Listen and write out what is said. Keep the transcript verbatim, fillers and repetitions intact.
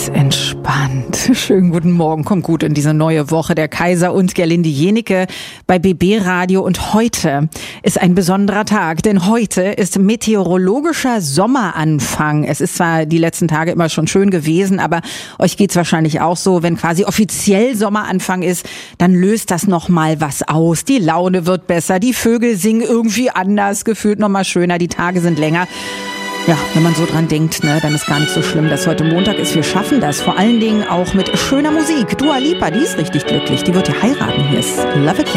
Ganz entspannt. Schönen guten Morgen, kommt gut in diese neue Woche. Der Kaiser und Gerlinde Jenecke bei B B Radio. Und heute ist ein besonderer Tag, denn heute ist meteorologischer Sommeranfang. Es ist zwar die letzten Tage immer schon schön gewesen, aber euch geht's wahrscheinlich auch so, wenn quasi offiziell Sommeranfang ist, dann löst das nochmal was aus. Die Laune wird besser, die Vögel singen irgendwie anders, gefühlt nochmal schöner, die Tage sind länger. Ja, wenn man so dran denkt, ne, dann ist gar nicht so schlimm, dass heute Montag ist. Wir schaffen das, vor allen Dingen auch mit schöner Musik. Dua Lipa, die ist richtig glücklich. Die wird ja heiraten. Hier ist Love Again.